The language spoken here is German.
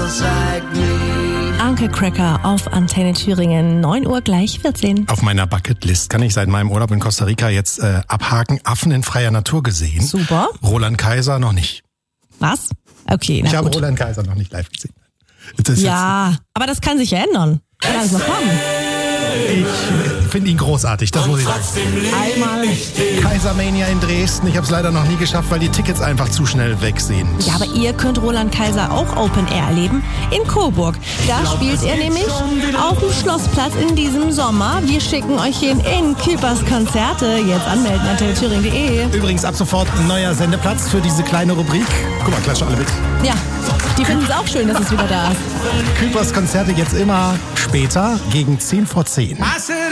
Uncle Cracker auf Antenne Thüringen, 9 Uhr gleich 14. Auf meiner Bucketlist kann ich seit meinem Urlaub in Costa Rica jetzt abhaken. Affen in freier Natur gesehen. Super. Roland Kaiser noch nicht. Was? Okay, na Ich habe gut. Roland Kaiser noch nicht live gesehen. Ja, aber das kann sich ja ändern. Kann alles noch kommen. Ich finde ihn großartig, das muss ich sagen. Einmal. Kaisermania in Dresden. Ich habe es leider noch nie geschafft, weil die Tickets einfach zu schnell weg sind. Ja, aber ihr könnt Roland Kaiser auch Open Air erleben in Coburg. Da spielt er nämlich auf dem Schlossplatz in diesem Sommer. Wir schicken euch hin in Küpers Konzerte. Jetzt anmelden, antennethüringen.de. Übrigens ab sofort ein neuer Sendeplatz für diese kleine Rubrik. Guck mal, klatschen alle mit. Ja, die finden es auch schön, dass es wieder da ist. Küpers Konzerte jetzt immer später, gegen 10 vor 10.